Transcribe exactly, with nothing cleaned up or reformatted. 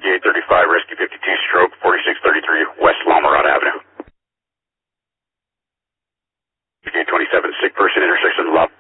eight thirty-five, Rescue fifty-two, stroke forty-six thirty-three, West La Mirada Avenue. eight twenty-seven, sick person, intersection, La